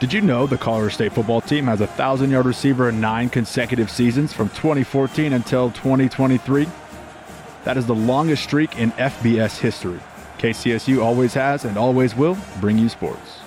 Did you know the Colorado State football team has a 1,000-yard receiver in 9 consecutive seasons from 2014 until 2023? That is the longest streak in FBS history. KCSU always has and always will bring you sports.